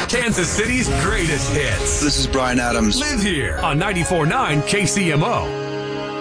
Kansas City's greatest hits. This is Bryan Adams. Live here on 94.9 KCMO.